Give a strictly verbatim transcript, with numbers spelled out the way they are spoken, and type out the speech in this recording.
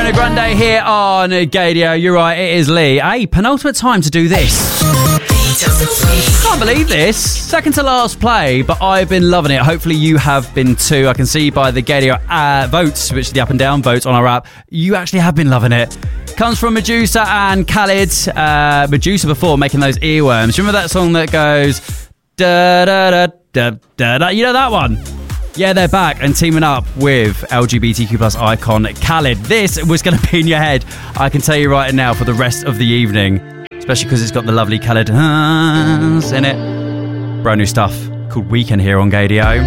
Ariana Grande here on Gadio. You're right, it is Lee. Hey, penultimate time to do this. Can't believe this. Second to last play, but I've been loving it. Hopefully you have been too. I can see by the Gadio uh, votes, which is the up and down votes on our app, you actually have been loving it. Comes from Medusa and Khalid. Uh, Medusa before making those earworms. Remember that song that goes da da da da da da? You know that one? Yeah, they're back and teaming up with L G B T Q plus icon Khalid. This was going to be in your head, I can tell you right now, for the rest of the evening. Especially because it's got the lovely Khalid in it. Brand new stuff called Weekend here on Gadio.